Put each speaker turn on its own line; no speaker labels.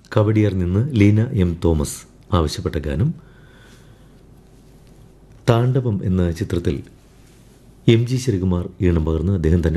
കവടിയാർ നിന്ന് Leena M Thomas ആവശ്യപ്പെട്ട ഗാനം താണ്ഡവം എന്ന ചിത്രത്തിൽ എം ജി ശ്രീകുമാർ ഈണം പകർന്ന് അദ്ദേഹം തന്നെ